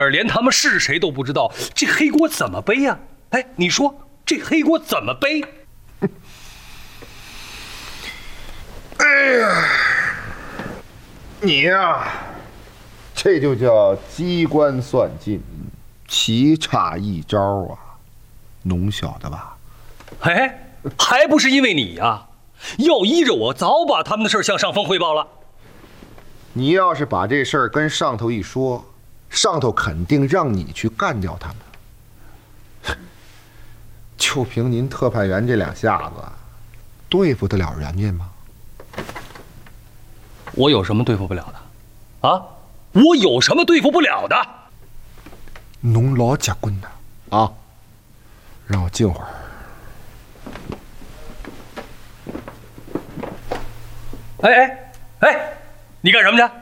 连他们是谁都不知道，这黑锅怎么背呀？哎，你说这黑锅怎么背？ 哎呀，你呀，这就叫机关算尽，棋差一招啊！侬晓得吧？ 哎，还不是因为你呀！要依着我，早把他们的事向上峰汇报了。 你要是把这事儿跟上头一说，上头肯定让你去干掉他们。就凭您特派员这两下子，对付得了人家吗？ 我有什么对付不了的？啊，我有什么对付不了的？ 侬老结棍的啊！让我静会儿。 哎，你干什么去？